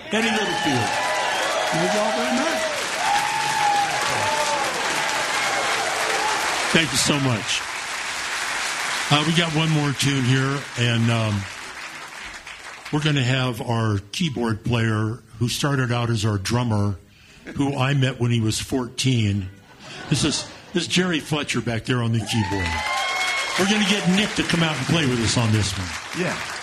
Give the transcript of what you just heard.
Eddie Littlefield. Thank you all very much. Thank you so much. We got one more tune here, and we're going to have our keyboard player who started out as our drummer, who I met when he was 14. This is Jerry Fletcher back there on the keyboard. We're going to get Nick to come out and play with us on this one. Yeah.